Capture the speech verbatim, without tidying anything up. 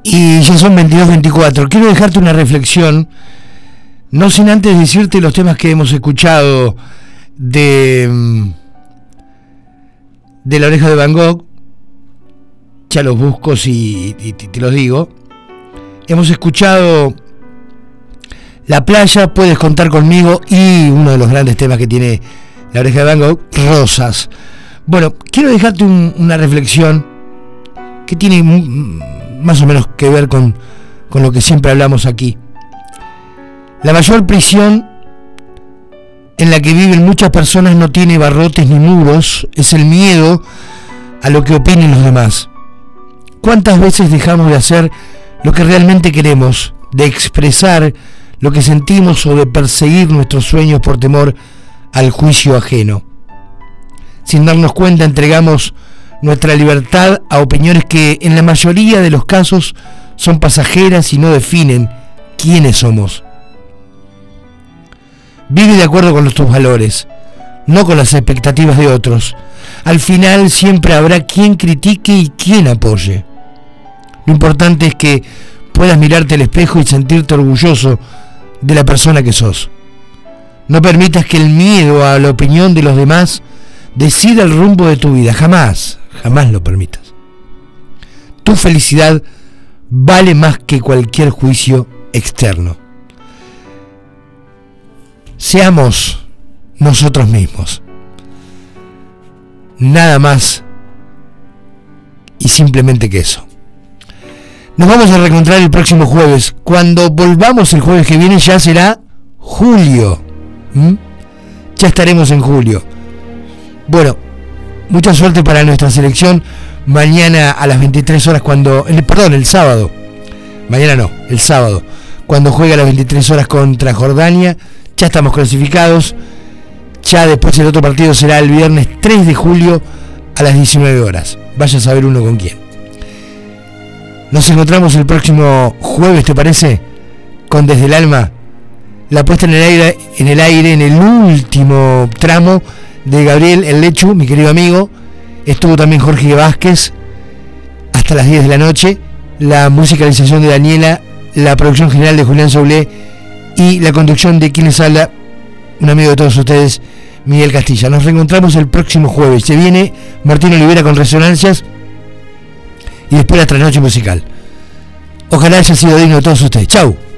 Y ya son veintidós veinticuatro. Quiero dejarte una reflexión, no sin antes decirte los temas que hemos escuchado de de La Oreja de Van Gogh. Ya los busco y, y, y te los digo. Hemos escuchado La Playa, Puedes Contar Conmigo, y uno de los grandes temas que tiene La Oreja de Van Gogh, Rosas. Bueno, quiero dejarte un, una reflexión que tiene más o menos que ver con, con lo que siempre hablamos aquí. La mayor prisión en la que viven muchas personas no tiene barrotes ni muros, es el miedo a lo que opinen los demás. ¿Cuántas veces dejamos de hacer lo que realmente queremos, de expresar lo que sentimos o de perseguir nuestros sueños por temor al juicio ajeno? Sin darnos cuenta, entregamos nuestra libertad a opiniones que en la mayoría de los casos son pasajeras y no definen quiénes somos. Vive de acuerdo con tus valores, no con las expectativas de otros. Al final siempre habrá quien critique y quien apoye. Lo importante es que puedas mirarte al espejo y sentirte orgulloso de la persona que sos. No permitas que el miedo a la opinión de los demás decida el rumbo de tu vida. Jamás, jamás lo permitas. Tu felicidad vale más que cualquier juicio externo. Seamos nosotros mismos. Nada más y simplemente que eso. Nos vamos a reencontrar el próximo jueves. Cuando volvamos el jueves que viene ya será julio. ¿Mm? Ya estaremos en julio. Bueno, mucha suerte para nuestra selección. Mañana a las veintitrés horas cuando... El, perdón, el sábado. Mañana no, el sábado. Cuando juega a las veintitrés horas contra Jordania. Ya estamos clasificados. Ya después el otro partido será el viernes tres de julio a las diecinueve horas. Vaya a saber uno con quién. Nos encontramos el próximo jueves, ¿te parece? Con Desde el Alma. La puesta en el aire, en el aire, en el último tramo de Gabriel El Lechu, mi querido amigo. Estuvo también Jorge Vázquez hasta las diez de la noche. La musicalización de Daniela, la producción general de Julián Soulé y la conducción de quien les habla, un amigo de todos ustedes, Miguel Castilla. Nos reencontramos el próximo jueves. Se viene Martín Olivera con Resonancias y después la trasnoche musical. Ojalá haya sido digno de todos ustedes. Chau.